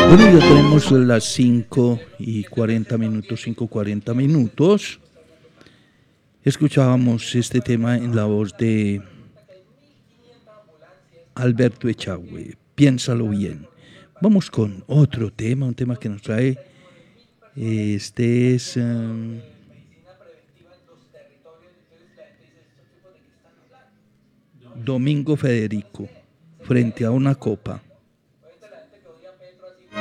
Bueno, ya tenemos las 5:40 minutos, 5:40 minutos. Escuchábamos este tema en la voz de Alberto Echagüe. Piénsalo bien. Vamos con otro tema, un tema que nos trae. Este es Domingo Federico, frente a una copa.